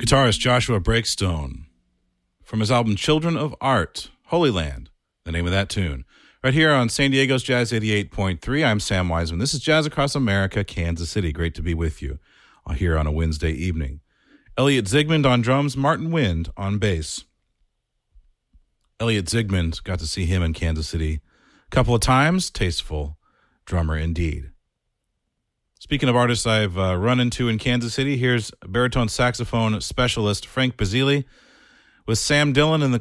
guitarist Joshua Breakstone from his album Children of Art, Holy Land, the name of that tune. Right here on San Diego's Jazz 88.3, I'm Sam Wiseman. This is Jazz Across America, Kansas City. Great to be with you here on a Wednesday evening. Elliot Zygmunt on drums, Martin Wind on bass. Elliot Zygmunt, got to see him in Kansas City a couple of times. Tasteful drummer indeed. Speaking of artists I've run into in Kansas City, here's baritone saxophone specialist Frank Basile with Sam Dillon in the